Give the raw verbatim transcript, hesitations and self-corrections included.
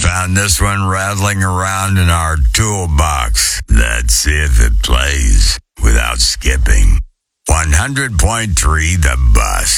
found this one rattling around in our toolbox. Let's see if it plays without skipping. one hundred point three The Bus.